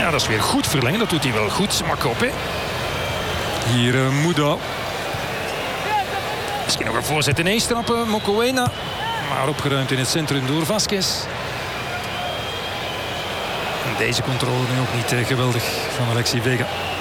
Ja, dat is weer goed verlengen. Dat doet hij wel goed. Makope. Hier Mouda. Misschien nog een voorzet ineens trappen. Mokoena. Maar opgeruimd in het centrum door Vasquez. En deze controle nu ook niet geweldig van Alexis Vega.